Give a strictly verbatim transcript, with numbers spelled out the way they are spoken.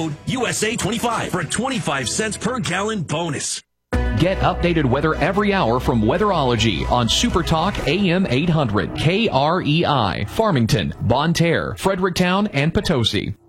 U S A twenty-five for a twenty-five cents per gallon bonus. Get updated weather every hour from Weatherology on Super Talk A M eight hundred K R E I, Farmington, Bonne Terre, Fredericktown, and Potosi.